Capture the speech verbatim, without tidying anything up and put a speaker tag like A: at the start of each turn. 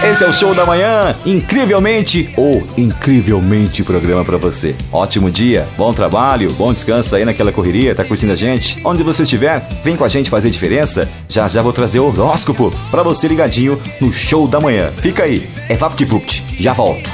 A: Esse é o Show da Manhã, incrivelmente ou incrivelmente programa pra você. Ótimo dia, bom trabalho, bom descanso aí naquela correria, tá curtindo a gente? Onde você estiver, vem com a gente fazer diferença. Já já vou trazer o horóscopo pra você ligadinho no Show da Manhã. Fica aí, é VaptVupt, já volto.